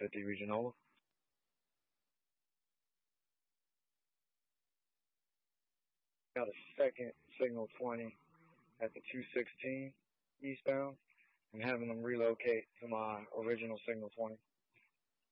250 Regional. Got a second signal 20 at the 216 eastbound and having them relocate to my original signal 20.